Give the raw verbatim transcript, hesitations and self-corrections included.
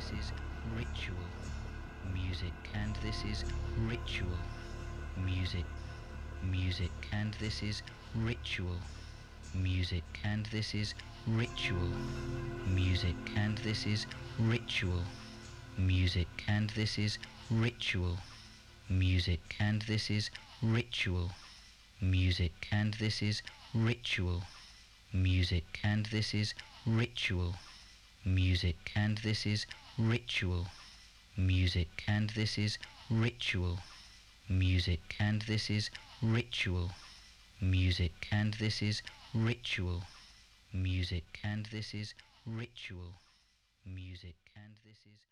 this is ritual music, and this is ritual music, music, and this is ritual music, and this is ritual music, and this is ritual music, and this is ritual music, and this is ritual music, and this is ritual music, and this is ritual music, and this is ritual music, and this is ritual music, and this is ritual music, and this is ritual music, and this is ritual music, and this is